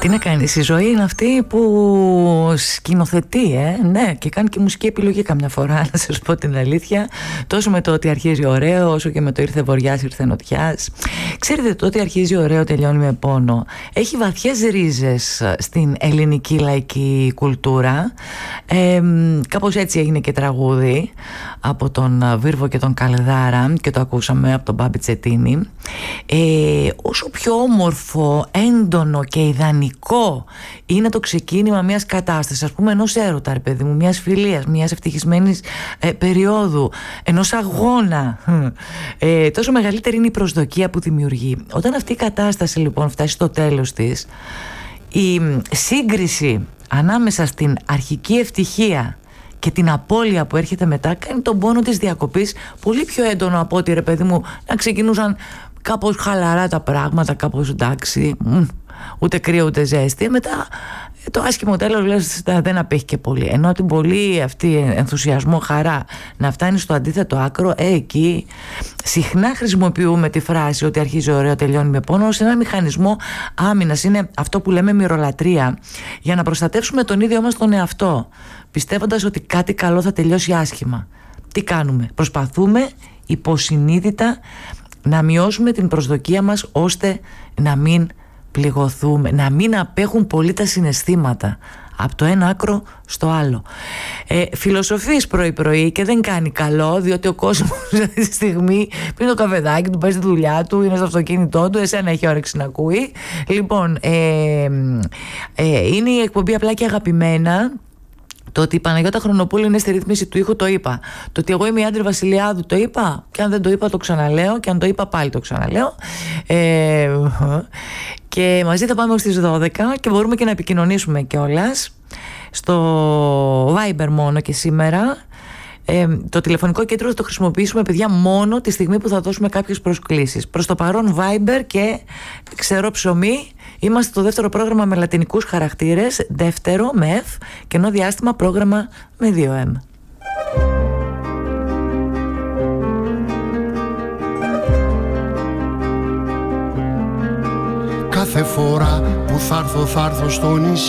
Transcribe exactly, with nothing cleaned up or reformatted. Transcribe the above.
Τι να κάνεις, η ζωή είναι αυτή που σκηνοθετεί, ε? Ναι, και κάνει και μουσική επιλογή καμιά φορά, να σας πω την αλήθεια. Τόσο με το ότι αρχίζει ωραίο, όσο και με το ήρθε βοριάς, ήρθε νοτιάς. Ξέρετε, το ότι αρχίζει ωραίο τελειώνει με πόνο έχει βαθιές ρίζες στην ελληνική λαϊκή κουλτούρα. ε, Κάπως έτσι έγινε και τραγούδι από τον Βίρβο και τον Καλδάρα, και το ακούσαμε από τον Μπάμπη Τσετίνη. ε, Όσο πιο όμορφο, έντονο και ιδανικό είναι το ξεκίνημα μιας κατάστασης, ας πούμε ενός έρωτα, ρε παιδί μου, μιας φιλίας, μιας ευτυχισμένης ε, περίοδου, ενός αγώνα, ε, τόσο μεγαλύτερη είναι η προσδοκία που δημιουργεί. Όταν αυτή η κατάσταση λοιπόν φτάσει στο τέλος της, η σύγκριση ανάμεσα στην αρχική ευτυχία και την απώλεια που έρχεται μετά κάνει τον πόνο της διακοπής πολύ πιο έντονο από ότι, ρε παιδί μου, να ξεκινούσαν κάπως χαλαρά τα πράγματα, κάπως εντάξει, ούτε κρύο ούτε ζέστη. Μετά το άσχημο τέλος λες δεν απέχει και πολύ. Ενώ την πολύ αυτή ενθουσιασμό, χαρά να φτάνει στο αντίθετο άκρο, ε, εκεί συχνά χρησιμοποιούμε τη φράση ότι αρχίζει ωραίο, τελειώνει με πόνο ως ένα μηχανισμό άμυνας. Είναι αυτό που λέμε μυρολατρεία, για να προστατεύσουμε τον ίδιο μας τον εαυτό, πιστεύοντας ότι κάτι καλό θα τελειώσει άσχημα. Τι κάνουμε? Προσπαθούμε υποσυνείδητα να μειώσουμε την προσδοκία μας ώστε να μην πληγωθούμε, να μην απέχουν πολύ τα συναισθήματα από το ένα άκρο στο άλλο. ε, Φιλοσοφείς πρωί-πρωί και δεν κάνει καλό, διότι ο κόσμος αυτή τη στιγμή πίνει το καφεδάκι του, πάει στη δουλειά του, είναι στο αυτοκίνητό του, εσένα έχει όρεξη να ακούει. Λοιπόν, ε, ε, είναι η εκπομπή Απλά και Αγαπημένα. Το ότι η Παναγιώτα Χρονοπούλου είναι στη ρύθμιση του ήχου, το είπα. Το ότι εγώ είμαι η Άντρη Βασιλιάδου, το είπα. Και αν δεν το είπα, το ξαναλέω. Και αν το είπα, πάλι το ξαναλέω. Ε, και μαζί θα πάμε ως τις δώδεκα και μπορούμε και να επικοινωνήσουμε κιόλας στο Viber μόνο και σήμερα. Ε, το τηλεφωνικό κέντρο θα το χρησιμοποιήσουμε, παιδιά, μόνο τη στιγμή που θα δώσουμε κάποιες προσκλήσεις. Προς το παρόν Viber και Ξερό Ψωμί. Είμαστε το δεύτερο πρόγραμμα με λατινικούς χαρακτήρες, δεύτερο με F, και ενώ διάστημα πρόγραμμα με δύο M. Κάθε φορά που θα έρθω θα έρθω στο νησί.